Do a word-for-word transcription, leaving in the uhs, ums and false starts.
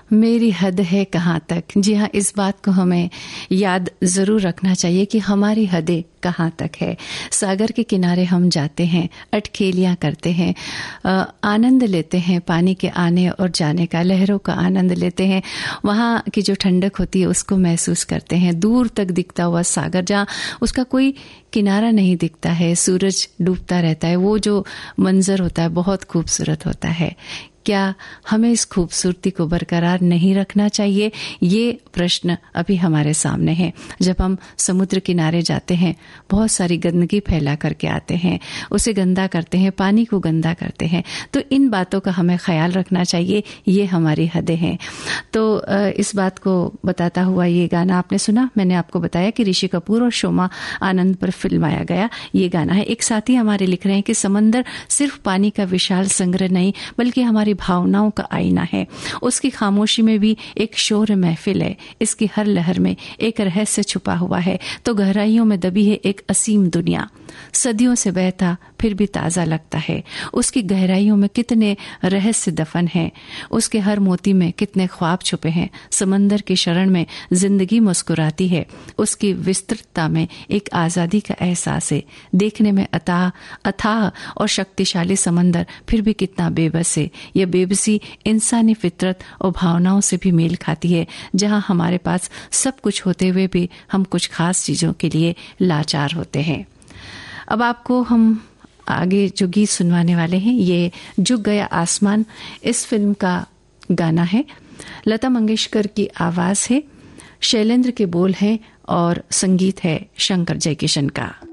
मेरी हद है कहाँ तक। जी हाँ, इस बात को हमें याद ज़रूर रखना चाहिए कि हमारी हदें कहाँ तक है। सागर के किनारे हम जाते हैं, अटखेलियाँ करते हैं, आनंद लेते हैं पानी के आने और जाने का, लहरों का आनंद लेते हैं। वहाँ की जो ठंडक होती है उसको महसूस करते हैं। दूर तक दिखता हुआ सागर, जहाँ उसका कोई किनारा नहीं दिखता है, सूरज डूबता रहता है, वो जो मंजर होता है बहुत खूबसूरत होता है। क्या हमें इस खूबसूरती को बरकरार नहीं रखना चाहिए? ये प्रश्न अभी हमारे सामने है। जब हम समुद्र किनारे जाते हैं, बहुत सारी गंदगी फैला करके आते हैं, उसे गंदा करते हैं, पानी को गंदा करते हैं, तो इन बातों का हमें ख्याल रखना चाहिए। ये हमारी हदें हैं। तो इस बात को बताता हुआ ये गाना आपने सुना। मैंने आपको बताया कि ऋषि कपूर और शोमा आनंद पर फिल्माया गया ये गाना है। एक साथी हमारे लिख रहे हैं कि समंदर सिर्फ पानी का विशाल संग्रह नहीं, बल्कि हमारी भावनाओं का आईना है। उसकी खामोशी में भी एक शोर महफिल है। इसकी हर लहर में एक रहस्य छुपा हुआ है, तो गहराइयों में दबी है एक असीम दुनिया। सदियों से बहता फिर भी ताजा लगता है। उसकी गहराइयों में कितने रहस्य दफन हैं, उसके हर मोती में कितने ख्वाब छुपे हैं। समंदर की शरण में जिंदगी मुस्कुराती है, उसकी विस्तृतता में एक आजादी का एहसास है। देखने में अथाह अथाह और शक्तिशाली समंदर फिर भी कितना बेबस है। यह बेबसी इंसानी फितरत और भावनाओं से भी मेल खाती है। जहां हमारे पास सब कुछ होते हुए भी हम कुछ खास चीजों के लिए लाचार होते हैं। अब आपको हम आगे जो गीत सुनवाने वाले हैं, ये झुक गया आसमान इस फिल्म का गाना है। लता मंगेशकर की आवाज है, शैलेंद्र के बोल हैं और संगीत है शंकर जयकिशन का।